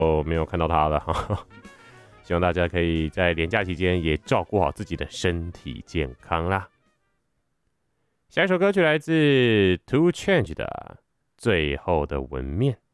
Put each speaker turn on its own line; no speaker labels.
没有看到他了哈。希望大家可以在连假期间也照顾好自己的身体健康啦。下一首歌曲来自 Two Change 的《最后的纹面》。